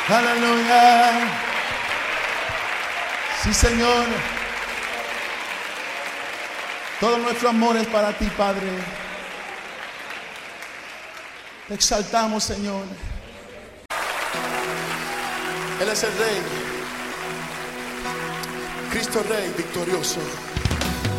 Aleluya. Sí, Señor. Todo nuestro amor es para ti, Padre. Te exaltamos, Señor. Él es el Rey. Cristo Rey victorioso.